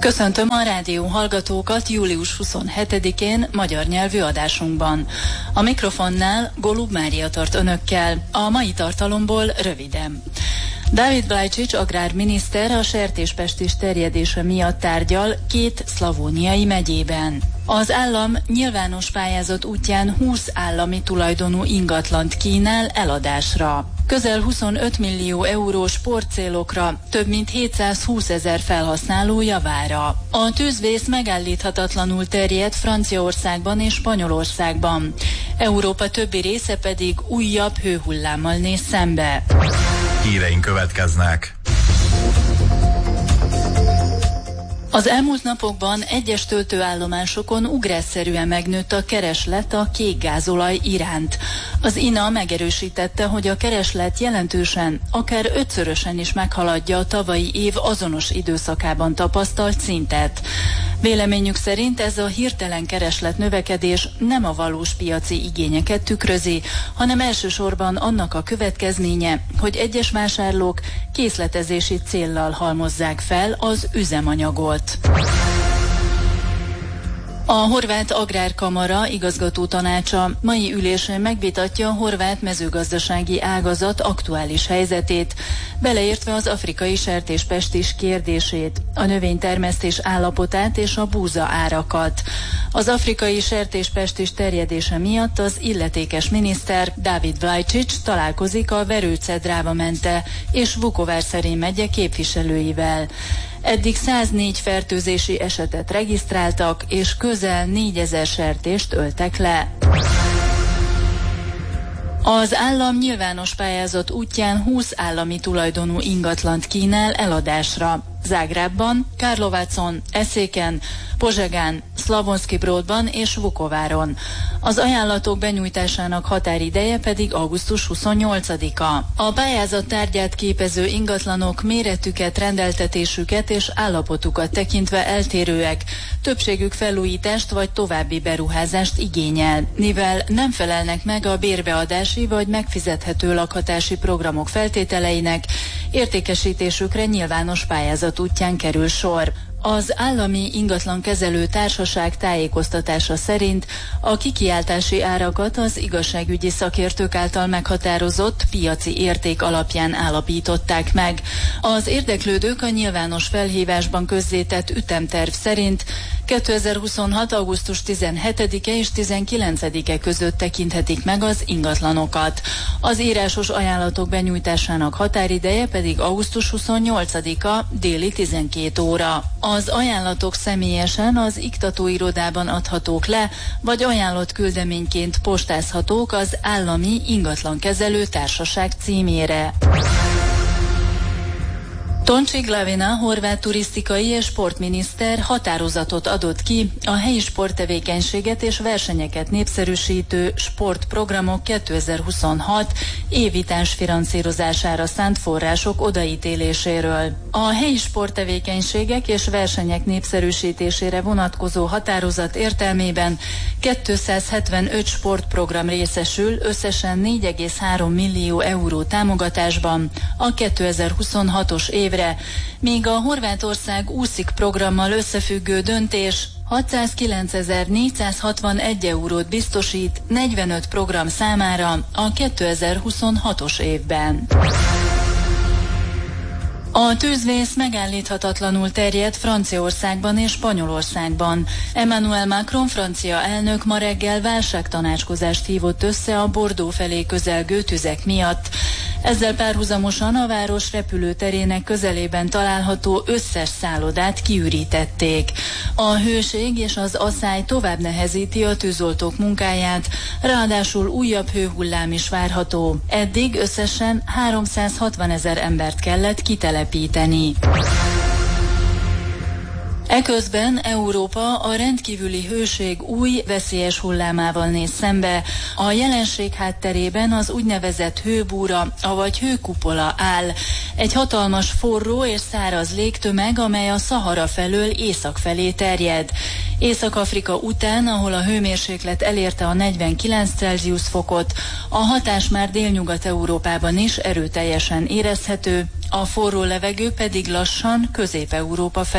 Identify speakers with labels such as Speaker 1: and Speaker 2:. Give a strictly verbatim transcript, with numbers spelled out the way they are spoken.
Speaker 1: Köszöntöm a rádió hallgatókat július huszonhetedikén magyar nyelvű adásunkban. A mikrofonnál Golub Mária tart önökkel, a mai tartalomból röviden. David Blajcsics agrárminiszter a sertéspestis terjedése miatt tárgyal két szlavóniai megyében. Az állam nyilvános pályázat útján húsz állami tulajdonú ingatlant kínál eladásra. Közel huszonöt millió euró sportcélokra, több mint hétszázhúszezer felhasználó javára. A tűzvész megállíthatatlanul terjed Franciaországban és Spanyolországban. Európa többi része pedig újabb hőhullámmal néz szembe.
Speaker 2: Híreink következnek.
Speaker 1: Az elmúlt napokban egyes töltőállomásokon ugrásszerűen megnőtt a kereslet a kék gázolaj iránt. Az i en á megerősítette, hogy a kereslet jelentősen, akár ötszörösen is meghaladja a tavalyi év azonos időszakában tapasztalt szintet. Véleményük szerint ez a hirtelen kereslet növekedés nem a valós piaci igényeket tükrözi, hanem elsősorban annak a következménye, hogy egyes vásárlók készletezési céllal halmozzák fel az üzemanyagot. A Horvát Agrárkamara igazgató tanácsa mai ülésén megvitatja a horvát mezőgazdasági ágazat aktuális helyzetét, beleértve az afrikai sertéspestis kérdését, a növénytermesztés állapotát és a búza árakat. Az afrikai sertéspestis terjedése miatt az illetékes miniszter David Blajcsics találkozik a Verőce-Dráva-Mente és Vukovár-Szerém megye képviselőivel. Eddig száznégy fertőzési esetet regisztráltak, és közel négyezer sertést öltek le. Az állam nyilvános pályázat útján húsz állami tulajdonú ingatlant kínál eladásra. Zágrábban, Karlovácon, Eszéken, Pozsegán, Slavonski Brodban és Vukováron. Az ajánlatok benyújtásának határideje pedig augusztus huszonnyolcadika. A pályázat tárgyát képező ingatlanok méretüket, rendeltetésüket és állapotukat tekintve eltérőek, többségük felújítást vagy további beruházást igényel, mivel nem felelnek meg a bérbeadási vagy megfizethető lakhatási programok feltételeinek, értékesítésükre nyilvános pályázat útján kerül sor. Az állami ingatlankezelő társaság tájékoztatása szerint a kikiáltási árakat az igazságügyi szakértők által meghatározott piaci érték alapján állapították meg. Az érdeklődők a nyilvános felhívásban közzétett ütemterv szerint kétezer-huszonhat. augusztus tizenhetedike és tizenkilencedike között tekinthetik meg az ingatlanokat. Az írásos ajánlatok benyújtásának határideje pedig augusztus huszonnyolcadika déli tizenkét óra. Az ajánlatok személyesen az iktatóirodában adhatók le, vagy ajánlott küldeményként postázhatók az állami ingatlankezelő társaság címére. Tonči Glavina, horvát turisztikai és sportminiszter határozatot adott ki a helyi sporttevékenységet és versenyeket népszerűsítő sportprogramok kétezer-huszonhat évi társfinanszírozására szánt források odaítéléséről. A helyi sporttevékenységek és versenyek népszerűsítésére vonatkozó határozat értelmében kétszázhetvenöt sportprogram részesül összesen négy egész három millió euró támogatásban a kétezer-huszonhatos évre, míg a Horvátország úszik programmal összefüggő döntés hatszázkilencezer-négyszázhatvanegy eurót biztosít negyvenöt program számára a kétezer-huszonhatos évben. A tűzvész megállíthatatlanul terjed Franciaországban és Spanyolországban. Emmanuel Macron francia elnök ma reggel válságtanácskozást hívott össze a Bordeaux felé közelgő tüzek miatt. Ezzel párhuzamosan a város repülőterének közelében található összes szállodát kiürítették. A hőség és az aszály tovább nehezíti a tűzoltók munkáját, ráadásul újabb hőhullám is várható. Eddig összesen háromszázhatvanezer embert kellett kitelepíteni. Eközben Európa a rendkívüli hőség új, veszélyes hullámával néz szembe. A jelenség hátterében az úgynevezett hőbúra, avagy hőkupola áll. Egy hatalmas forró és száraz légtömeg, amely a Szahara felől észak felé terjed. Észak-Afrika után, ahol a hőmérséklet elérte a negyvenkilenc Celsius fokot, a hatás már Délnyugat-Európában is erőteljesen érezhető, a forró levegő pedig lassan Közép-Európa felé